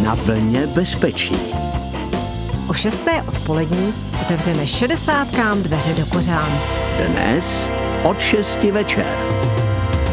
Na vlně bezpečí. O 6. odpolední otevřeme 60kám dveře do kořán. Dnes od 6 večer.